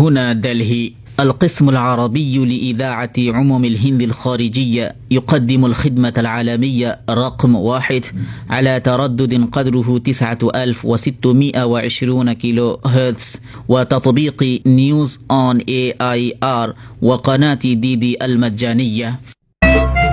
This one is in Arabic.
هنا دلهي. القسم العربي لإذاعة عموم الهند الخارجية يقدم الخدمة العالمية رقم 1 على تردد قدره 9620 كيلو هرتز، وتطبيق نيوز آن AIR وقناة DD المجانية.